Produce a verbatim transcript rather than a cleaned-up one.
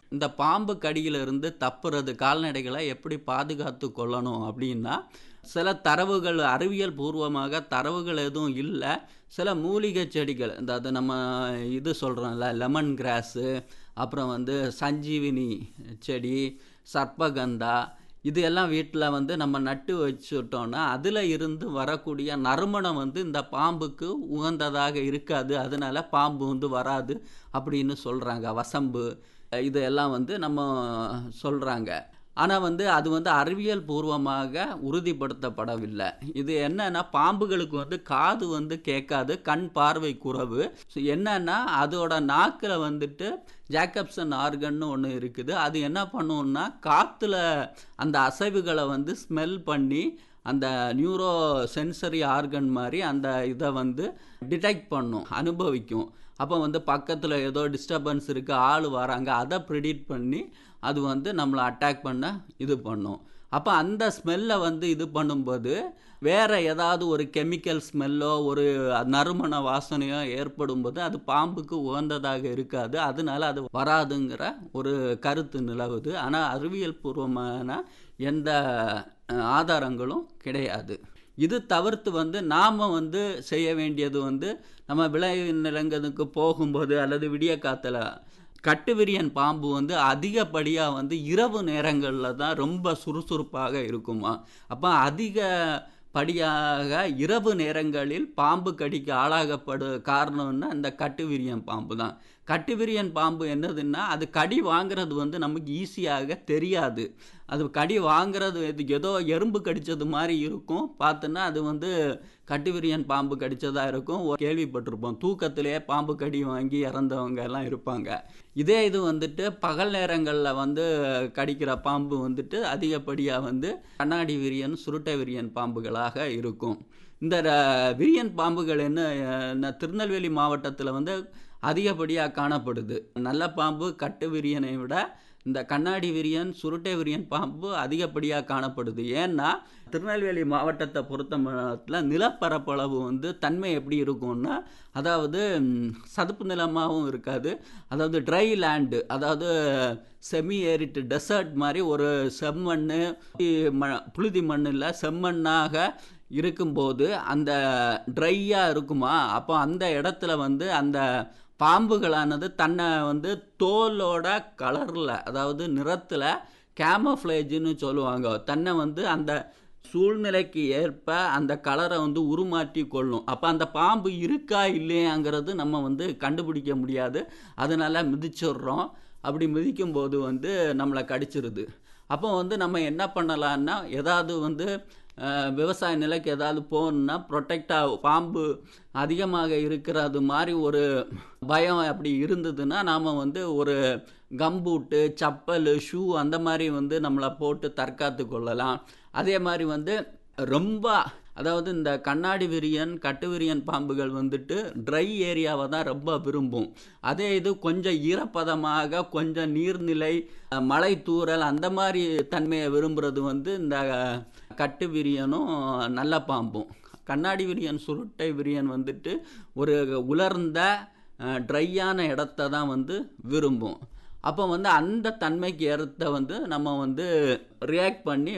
இந்த பாம்பு கடியிலிருந்து தப்புறது கால்நடைகளை எப்படி பாதுகாத்து கொள்ளணும் அப்படின்னா, சில தரவுகள் அறிவியல் பூர்வமாக தரவுகள் எதுவும் இல்ல. சில மூலிகை செடிகள், அதாவது நம்ம இது சொல்றோம்ல லெமன் கிராஸு, அப்புறம் வந்து சஞ்சீவினி செடி, சர்ப்பகந்தா இது எல்லாம் வீட்ல வந்து நம்ம நட்டு வச்சுட்டோம்னா, அதில இருந்து வரக்கூடிய நறுமணம் வந்து இந்த பாம்புக்கு உகந்ததாக இருக்காது. அதனால பாம்பு வந்து வராது அப்படின்னு சொல்றாங்க. வசம்பு இது எல்லாம் வந்து நம்ம சொல்றாங்க. ஆனா வந்து அது வந்து அறிவியல் பூர்வமாக உறுதிப்படுத்தப்படவில்லை. இது என்னன்னா பாம்புகளுக்கு வந்து காது வந்து கேட்காது. கண் பார்வை குறைவு. ஸோ என்னன்னா அதோட நாக்குல வந்துட்டு ஜேக்கப்சன் ஆர்கன்னு ஒண்ணு இருக்குது. அது என்ன பண்ணும்னா காத்துல அந்த அசைவுகள வந்து ஸ்மெல் பண்ணி அந்த நியூரோ சென்சரி ஆர்கன் மாரி அந்த இத வந்து டிடெக்ட் பண்ணும், அனுபவிக்கும். அப்போ வந்து பக்கத்துல ஏதோ டிஸ்டர்பன்ஸ் இருக்கு, ஆள் வராங்க, அத பிரெடிக்ட் பண்ணி அது வந்து நம்மள அட்டாக் பண்ண இது பண்ணும். அப்ப அந்த ஸ்மெல்ல வந்து இது பண்ணும்போது, வேற ஏதாவது ஒரு கெமிக்கல் ஸ்மெல்லோ, ஒரு நறுமண வாசனையோ ஏற்படும்போது, அது பாம்புக்கு உகந்ததாக இருக்காது. அதனால அது வராதுங்கிற ஒரு கருத்து நிலவுது. ஆனா அறிவியல் பூர்வமான எந்த அ ஆதாரங்களும் கிடையாது. இது தவிர்த்து வந்து நாம வந்து செய்ய வேண்டியது வந்து, நம்ம விளை நிலங்களுக்கு போகும்போது அல்லது விடிய காத்தால கட்டுவிரியன் பாம்பு வந்து அதிகப்படியா வந்து இரவு நேரங்கள்ல தான் ரொம்ப சுறுசுறுப்பாக இருக்குமாம். அப்ப அதிகப்படியாக இரவு நேரங்களில் பாம்பு கடிக்கு ஆளாகப்படு காரணம்னா இந்த கட்டுவிரியன் பாம்பு தான். கட்டுவிரியன் பாம்பு என்னதுன்னா, அது கடி வாங்குறது வந்து நமக்கு ஈஸியாக தெரியாது. அது கடி வாங்குறது எது ஏதோ எறும்பு கடிச்சது மாரி இருக்கும். பார்த்தோன்னா அது வந்து கட்டுவிரியன் பாம்பு கடிச்சதா இருக்கும். ஒரு கேள்விப்பட்டிருப்போம். தூக்கத்திலேயே பாம்பு கடி வாங்கி இறந்தவங்க எல்லாம் இருப்பாங்க. இதே இது வந்துட்டு பகல் நேரங்கள்ல வந்து கடிக்கிற பாம்பு வந்துட்டு அதிகப்படியா வந்து கண்ணாடி விரியன், சுருட்டை விரியன் பாம்புகளாக இருக்கும். இந்த ர விரியன் பாம்புகள் என்ன அ திருநெல்வேலி மாவட்டத்தில வந்து அதிகப்படியா காணப்படுது. நல்ல பாம்பு கட்டு விரியனை விட இந்த கண்ணாடி விரியன், சுருட்டை விரியன் பாம்பு அதிகப்படியா காணப்படுது. ஏன்னா, திருநெல்வேலி மாவட்டத்த பொறுத்த மட்டில நிலப்பரப்பளவு வந்து தன்மை எப்படி இருக்கும்னா, அதாவது ம் சதுப்பு நிலமாவும் இருக்காது. அதாவது ட்ரை லேண்டு, அதாவது செமி ஏரிட் டெசர்ட் மாரி ஒரு செம்மண்ணு, ம புழுதி மண் இல்ல, செம்மண்ணாக இருக்கும்போது, அந்த ட்ரையா இருக்குமா, அப்போ அந்த இடத்துல வந்து அந்த பாம்புகளானது தன்னை வந்து தோலோட கலர்ல, அதாவது நிறத்துல கேமோஃப்ளேஜ்ன்னு சொல்லுவாங்க. தன்னை வந்து அந்த சூழ்நிலைக்கு ஏற்ப அந்த கலரை வந்து உருமாற்றி கொள்ளும். அப்ப அந்த பாம்பு இருக்கா இல்லையாங்கிறது நம்ம வந்து கண்டுபிடிக்க முடியாது. அதனால மிதிச்சிடுறோம். அப்படி மிதிக்கும்போது வந்து நம்மளை கடிச்சிருது. அப்போ வந்து நம்ம என்ன பண்ணலான்னா, ஏதாவது வந்து அ விவசாய நிலைக்கு ஏதாவது போகணும்னா ப்ரொடெக்டா பாம்பு அதிகமாக இருக்கிறது மாரி ஒரு பயம் அப்படி இருந்ததுன்னா, நாம வந்து ஒரு கம்பூட்டு, செப்பலு, ஷூ அந்த மாரி வந்து நம்மள போட்டு தற்காத்து கொள்ளலாம். அதே மாரி வந்து ரொம்ப அதாவது இந்த கண்ணாடி விரியன், கட்டு விரியன் பாம்புகள் வந்துட்டு ட்ரை ஏரியாவ தான் ரொம்ப விரும்பும். அதே இது கொஞ்சம் ஈரப்பதமாக, கொஞ்சம் நீர்நிலை, அ மழை தூறல் அந்த மாரி தன்மைய விரும்புறது வந்து இந்த கட்டு விரியனும், நல்ல பாம்பும். கண்ணாடி விரியன், சுருட்டை விரியன் வந்துட்டு ஒரு உலர்ந்த அ ட்ரையான இடத்த தான் வந்து விரும்பும். அப்போ வந்து அந்த தன்மைக்கு ஏற்ப வந்து நம்ம வந்து ரியாக்ட் பண்ணி